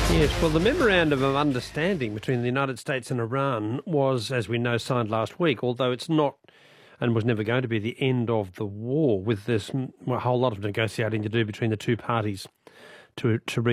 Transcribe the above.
Yes, well, the Memorandum of Understanding between the United States and Iran was, as we know, signed last week, although it's not and was never going to be the end of the war, with this a whole lot of negotiating to do between the two parties to reach